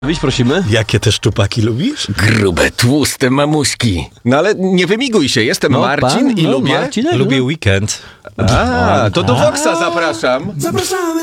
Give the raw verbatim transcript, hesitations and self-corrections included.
Wyjdź, prosimy. Jakie te szczupaki lubisz? Grube, tłuste mamuśki. No ale nie wymiguj się, jestem No, Marcin pan, i no, lubię... Marcinek, Lubię no. weekend. A, to do Voxa zapraszam. Zapraszamy